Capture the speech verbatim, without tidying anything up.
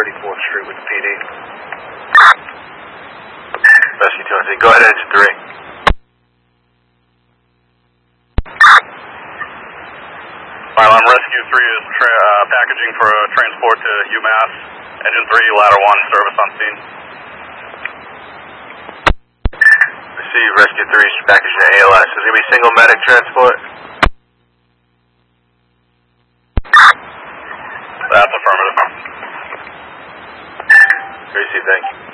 thirty-fourth Street with the P D. Rescue two one zero, go ahead, engine three. Pylon Rescue three is tra uh, packaging for uh, transport to UMass. Engine three, ladder one, service on scene. Receive Rescue three is packaging to A L S. Is it going to be single medic transport? That's affirmative. Receive, thank you.